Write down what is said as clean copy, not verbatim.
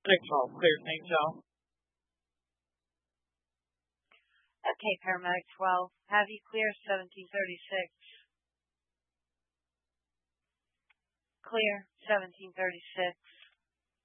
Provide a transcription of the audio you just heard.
Next call, clear, St. Joe. Okay, paramedic 12, have you clear 1736. Clear 1736.